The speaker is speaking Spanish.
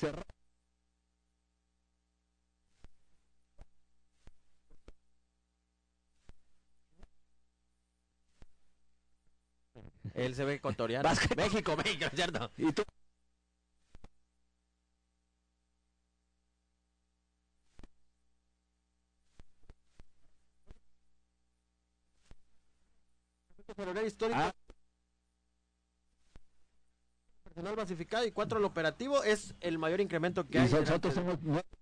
cerrar. Él se ve ecuatoriano. México, México, ¿cierto? Y tú. Histórico. Personal basificado y 4 al operativo es el mayor incremento que hay. Nosotros somos